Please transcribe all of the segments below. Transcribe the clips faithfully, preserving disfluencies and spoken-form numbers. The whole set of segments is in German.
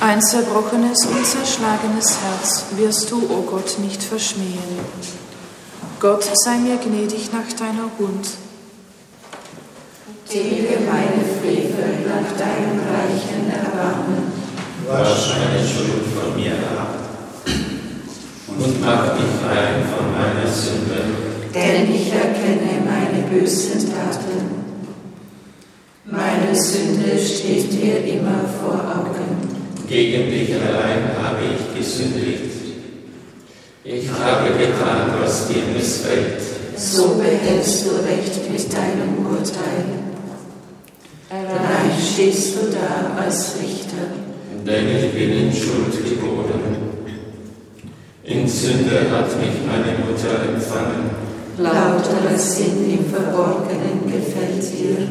Ein zerbrochenes und zerschlagenes Herz wirst du, o Gott, nicht verschmähen. Gott, sei mir gnädig nach deiner Huld. Tilge meine Frevel nach deinem reichen Erbarmen. Wasch meine Schuld von mir ab und mach mich rein von meiner Sünde. Denn ich erkenne meine bösen Taten. Meine Sünde steht mir immer vor Augen. Gegen dich allein habe ich gesündigt. Ich habe getan, was dir missfällt. So behältst du Recht mit deinem Urteil. Allein stehst du da als Richter. Denn ich bin in Schuld geboren. In Sünde hat mich meine Mutter empfangen. Lauterer Sinn im Verborgenen gefällt dir.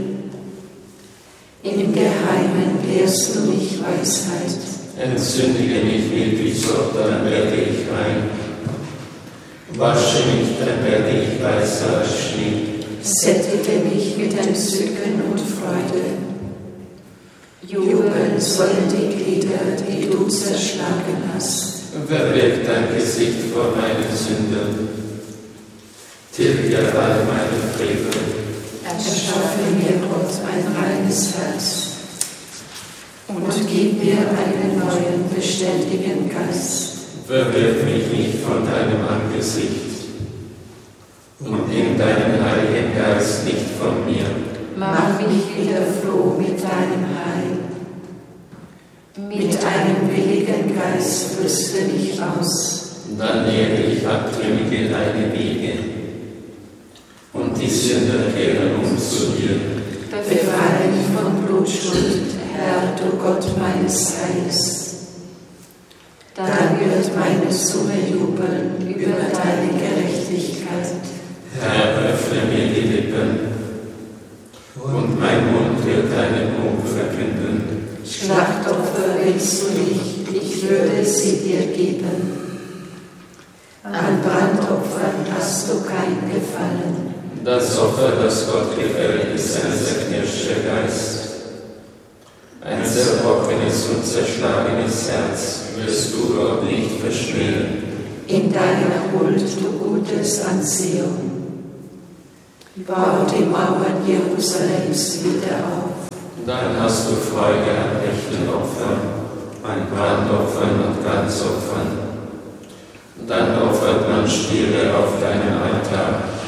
Im Geheimen lehrst du mich Weisheit. Entzündige mich mit wie Sod, dann werde ich rein. Wasche mich, dann werde ich weißer als Schnee. Sättige mich mit Entzücken und Freude. Jubeln sollen die Glieder, die du zerschlagen hast. Verberg dein Gesicht vor meinen Sünden. Tilge all meine Frevel. Erschaffe mir, Gott, ein reines Herz und gib mir einen neuen, beständigen Geist. Verwirf mich nicht von deinem Angesicht und nimm deinen Heiligen Geist nicht von mir. Mach mich wieder froh mit deinem Heil. Mit einem willigen Geist rüste mich aus. Dann lehre ich Abtrünnige deine Wege und die Sünder kehren um zu dir. Befreie mich von Blutschuld, Herr, du Gott meines Heils. Dann wird meine Zunge jubeln über deine Gerechtigkeit. Herr, öffne mir die Lippen, und mein Mund wird deinen Lob verkünden. Schlachtopfer willst du nicht, ich würde sie dir geben. An Brandopfern hast du kein Gefallen. Das Opfer, das Gott gefällt, ist ein zerknirschter Geist. Ein zerbrochenes und zerschlagenes Herz wirst du Gott nicht verschmähen. In deiner Huld, du Gutes an Zion. Bau die Mauern Jerusalems wieder auf. Dann hast du Freude an rechten Opfern, an Brandopfern und Ganzopfern. Dann opfert man Stiere auf deinem Altar.